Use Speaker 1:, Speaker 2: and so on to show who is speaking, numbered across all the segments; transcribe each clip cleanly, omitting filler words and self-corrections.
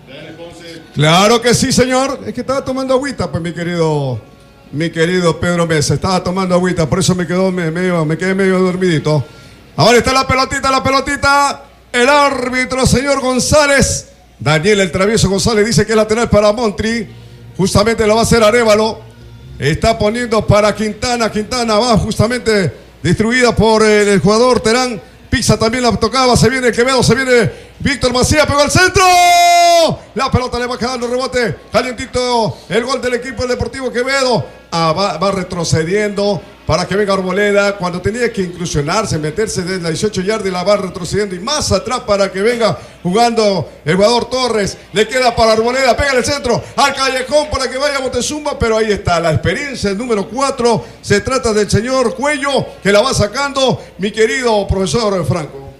Speaker 1: Claro que sí, señor. Es que estaba tomando agüita, pues, mi querido Pedro Mesa. Estaba tomando agüita, por eso me quedé medio dormidito. Ahora está la pelotita. El árbitro, señor González. Daniel el Travieso González dice que es lateral para Montri. Justamente lo va a hacer Arévalo. Está poniendo para Quintana. Quintana va justamente destruida por el jugador Terán. Pizza también la tocaba. Se viene Quevedo, se viene Víctor Macías. Pegó al centro. La pelota le va quedando rebote. Calientito el gol del equipo del Deportivo Quevedo. Va retrocediendo para que venga Arboleda. Cuando tenía que incursionarse, meterse desde la 18 yardas, la va retrocediendo. Y más atrás para que venga jugando el jugador Torres. Le queda para Arboleda. Pega en el centro. Al callejón para que vaya Montezuma. Pero ahí está la experiencia. El número 4. Se trata del señor Cuello, que la va sacando mi querido profesor Franco.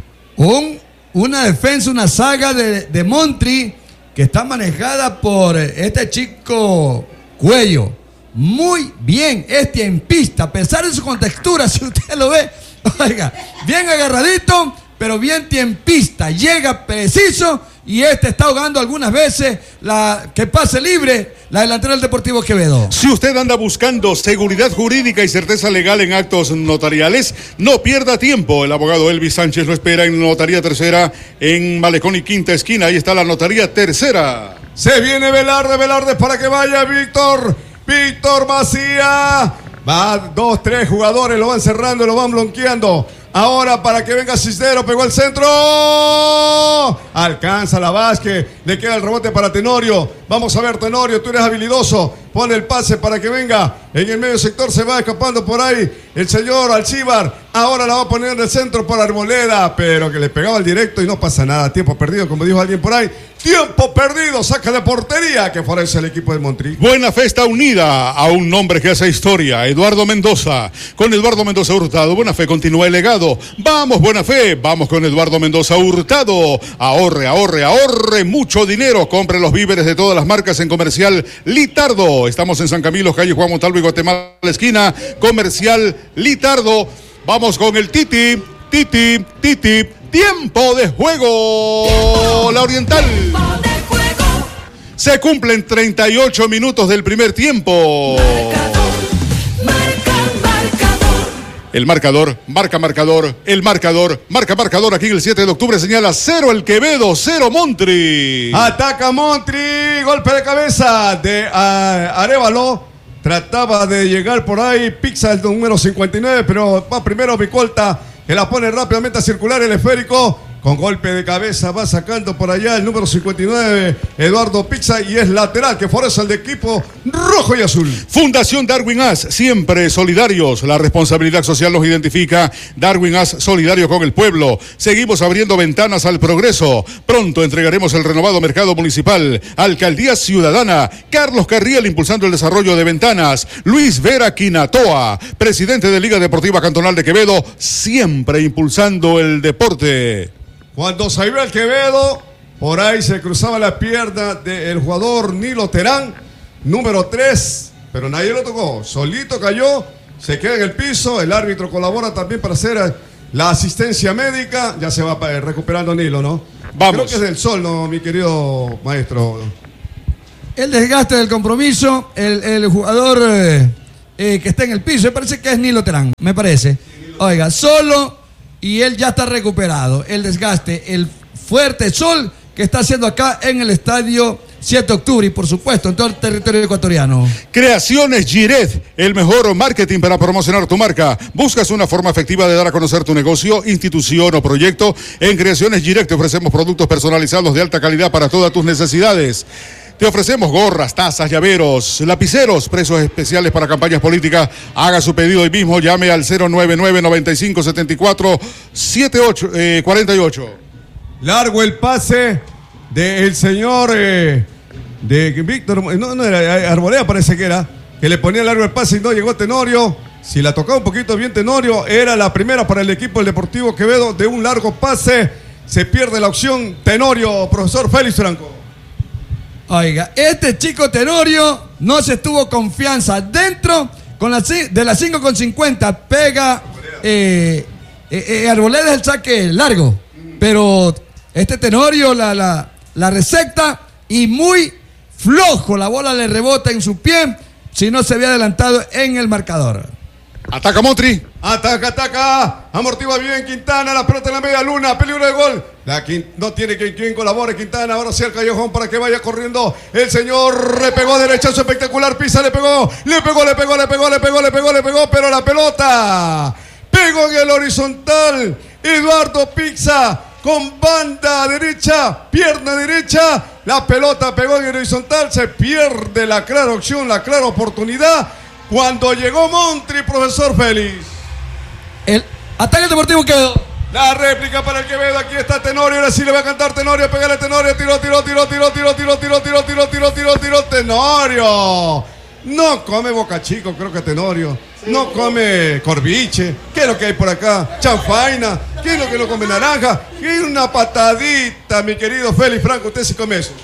Speaker 2: Una defensa, una saga de Montri que está manejada por este chico Cuello. Muy bien, es tiempista, a pesar de su contextura, si usted lo ve, oiga, bien agarradito, pero bien tiempista, llega preciso y está ahogando algunas veces que pase libre la delantera del Deportivo Quevedo.
Speaker 3: Si usted anda buscando seguridad jurídica y certeza legal en actos notariales, no pierda tiempo. El abogado Elvis Sánchez lo espera en Notaría Tercera en Malecón y Quinta Esquina. Ahí está la Notaría Tercera.
Speaker 1: Se viene Velarde para que vaya Víctor Macías. Va 2, 3 jugadores, lo van cerrando, lo van bloqueando. Ahora para que venga Cisneros, pegó al centro. Alcanza la Vázquez, le queda el rebote para Tenorio. Vamos a ver, Tenorio, tú eres habilidoso. Pone el pase para que venga. En el medio sector se va escapando por ahí el señor Alcíbar. Ahora la va a poner en el centro para Arboleda, pero que le pegaba al directo y no pasa nada. Tiempo perdido, como dijo alguien por ahí. Tiempo perdido, saca de portería que favorece el equipo de Montri.
Speaker 3: Buena Fe está unida a un nombre que hace historia, Eduardo Mendoza. Con Eduardo Mendoza Hurtado, Buena Fe continúa el legado. Vamos, Buena Fe, vamos con Eduardo Mendoza Hurtado. Ahorre mucho dinero. Compre los víveres de todas las marcas en Comercial Litardo. Estamos en San Camilo, calle Juan Montalvo y Guatemala, esquina. Comercial Litardo. Vamos con el Titi. Tiempo de juego. La Oriental. Se cumplen 38 minutos del primer tiempo. El marcador, marca marcador aquí en el 7 de octubre señala 0 el Quevedo, 0 Montri.
Speaker 1: Ataca Montri, golpe de cabeza de Arévalo. Trataba de llegar por ahí, Pizza el número 59, pero va primero Micolta, que la pone rápidamente a circular el esférico. Con golpe de cabeza va sacando por allá el número 59, Eduardo Pizza, y es lateral que favorece al de equipo rojo y azul.
Speaker 3: Fundación Darwin As, siempre solidarios. La responsabilidad social nos identifica. Darwin As, solidario con el pueblo. Seguimos abriendo ventanas al progreso. Pronto entregaremos el renovado mercado municipal. Alcaldía Ciudadana. Carlos Carriel impulsando el desarrollo de ventanas. Luis Vera Quinatoa, presidente de Liga Deportiva Cantonal de Quevedo, siempre impulsando el deporte.
Speaker 1: Cuando se iba el Quevedo, por ahí se cruzaba la pierna del jugador Nilo Terán, número 3, pero nadie lo tocó. Solito cayó, se queda en el piso, el árbitro colabora también para hacer la asistencia médica. Ya se va recuperando Nilo, ¿no?
Speaker 3: Vamos.
Speaker 1: Creo que es del sol, ¿no, mi querido maestro?
Speaker 2: El desgaste del compromiso, el jugador que está en el piso, me parece que es Nilo Terán, me parece. Oiga, solo... Y él ya está recuperado. El desgaste, el fuerte sol que está haciendo acá en el estadio 7 de octubre y por supuesto en todo el territorio ecuatoriano.
Speaker 3: Creaciones Giret, el mejor marketing para promocionar tu marca. ¿Buscas una forma efectiva de dar a conocer tu negocio, institución o proyecto? En Creaciones Giret te ofrecemos productos personalizados de alta calidad para todas tus necesidades. Te ofrecemos gorras, tazas, llaveros, lapiceros, precios especiales para campañas políticas. Haga su pedido hoy mismo, llame al 099-9574-48.
Speaker 1: Largo el pase del señor de Víctor, no era Arboleda, parece que era, que le ponía largo el pase y no llegó Tenorio. Si la tocaba un poquito bien Tenorio, era la primera para el equipo del Deportivo Quevedo de un largo pase. Se pierde la opción Tenorio, profesor Félix Franco.
Speaker 2: Oiga, este chico Tenorio no se tuvo confianza dentro de las 5:50. Pega Arboleda el saque largo. Pero este Tenorio la receta y muy flojo. La bola le rebota en su pie si no se había adelantado en el marcador.
Speaker 3: Ataca Montri.
Speaker 1: Ataca. Amortigua bien Quintana. La pelota en la media luna. Peligro de gol. No tiene quien colabore Quintana. Ahora sí al callejón para que vaya corriendo. El señor le pegó derechazo espectacular. Pisa, le pegó. Pero la pelota pegó en el horizontal. Eduardo Pizza con banda derecha, pierna derecha. La pelota pegó en el horizontal. Se pierde la clara opción, la clara oportunidad. Cuando llegó Montri, profesor Félix.
Speaker 2: El ataque deportivo Quevedo.
Speaker 1: La réplica para el Quevedo. Aquí está Tenorio. Ahora sí le va a cantar Tenorio. Pégale Tenorio. Tiro. Tenorio. No come Boca Chico, creo que Tenorio. No come Corviche. ¿Qué es lo que hay por acá? Chanfaina. ¿Qué es lo que no come naranja? ¿Qué es una patadita, mi querido Félix Franco? Usted sí come eso.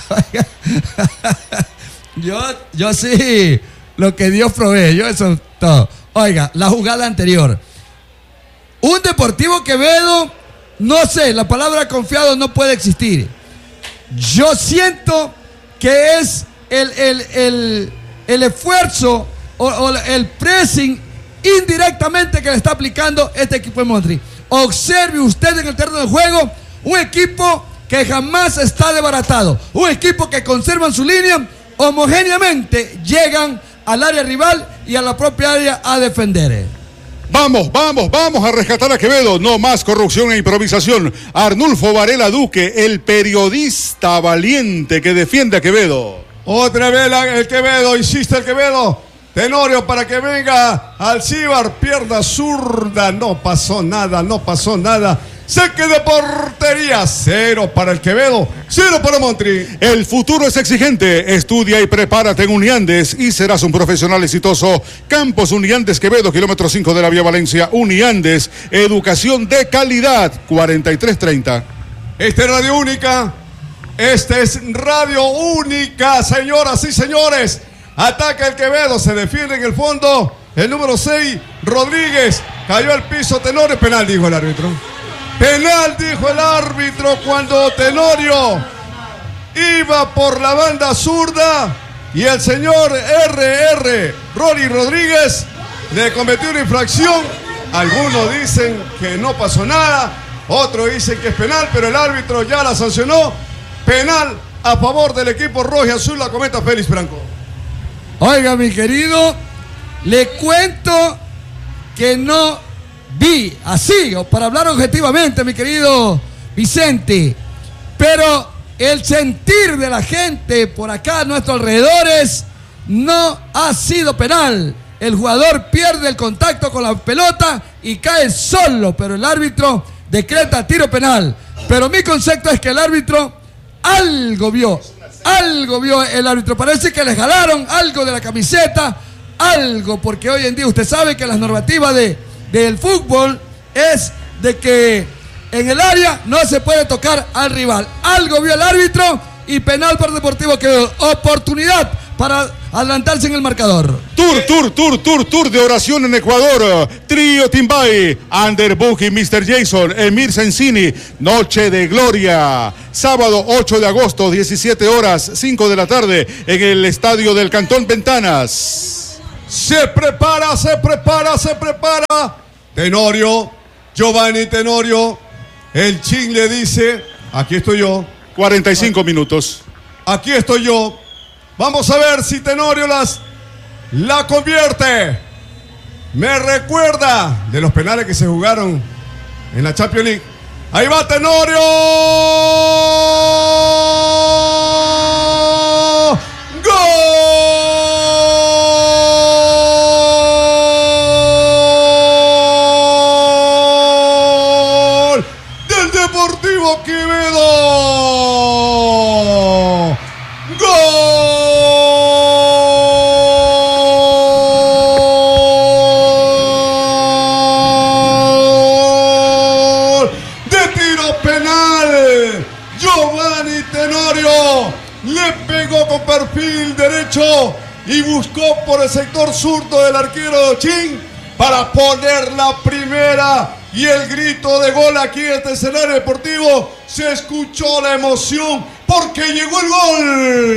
Speaker 2: Yo sí. Lo que Dios provee, yo eso todo. Oiga, la jugada anterior. Un Deportivo Quevedo, no sé, la palabra confiado no puede existir. Yo siento que es el esfuerzo o el pressing indirectamente que le está aplicando este equipo de Montri. Observe usted en el terreno de juego un equipo que jamás está desbaratado. Un equipo que conserva su línea, homogéneamente llegan al área rival y a la propia área a defender.
Speaker 3: Vamos a rescatar a Quevedo. No más corrupción e improvisación. Arnulfo Varela Duque, el periodista valiente que defiende a Quevedo.
Speaker 1: Otra vez el Quevedo, insiste el Quevedo. Tenorio para que venga Alcíbar, pierna zurda. No pasó nada. Saque de portería, 0 para el Quevedo, 0 para Montri.
Speaker 3: El futuro es exigente. Estudia y prepárate en Uniandes y serás un profesional exitoso. Campos Uniandes Quevedo, kilómetro 5 de la vía Valencia. Uniandes, educación de calidad. 4330.
Speaker 1: Esta es Radio Única. Esta es Radio Única, señoras y señores. Ataca el Quevedo, se defiende en el fondo. El número 6, Rodríguez. Cayó al piso, Tenorio. Penal, dijo el árbitro. Penal, dijo el árbitro, cuando Tenorio iba por la banda zurda y el señor Rory Rodríguez le cometió una infracción. Algunos dicen que no pasó nada, otros dicen que es penal, pero el árbitro ya la sancionó. Penal a favor del equipo rojo y azul, la comenta Félix Franco.
Speaker 2: Oiga, mi querido, le cuento que no vi así, o para hablar objetivamente, mi querido Vicente, pero el sentir de la gente por acá a nuestros alrededores no ha sido penal. El jugador pierde el contacto con la pelota y cae solo, pero el árbitro decreta tiro penal. Pero mi concepto es que el árbitro algo vio el árbitro. Parece que le jalaron algo de la camiseta, algo, porque hoy en día usted sabe que las normativas del fútbol es de que en el área no se puede tocar al rival. Algo vio el árbitro y penal para Deportivo Quevedo. Oportunidad para adelantarse en el marcador.
Speaker 3: Tour de oración en Ecuador. Trío Timbay, Underbook y Mr. Jason, Emir Sensini, Noche de Gloria. Sábado 8 de agosto, 17 horas, 5 de la tarde, en el estadio del Cantón Ventanas.
Speaker 1: Se prepara. Tenorio, Giovanni Tenorio. El Chin le dice, aquí estoy yo.
Speaker 3: 45 minutos.
Speaker 1: Aquí estoy yo. Vamos a ver si Tenorio la convierte. Me recuerda de los penales que se jugaron en la Champions League. Ahí va Tenorio. ¡Gol! Del Deportivo Quevedo. Con perfil derecho y buscó por el sector zurdo del arquero Chin para poner la primera y el grito de gol aquí en este escenario deportivo. Se escuchó la emoción porque llegó el gol.